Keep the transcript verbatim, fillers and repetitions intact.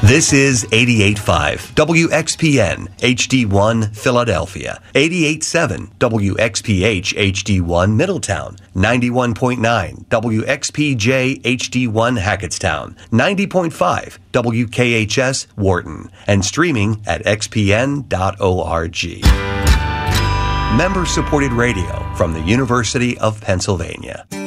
This is eighty-eight point five W X P N H D one Philadelphia, eighty-eight point seven W X P H H D one Middletown, ninety-one point nine W X P J H D one Hackettstown, ninety point five W K H S Wharton, and streaming at x p n dot org. Member-supported radio from the University of Pennsylvania.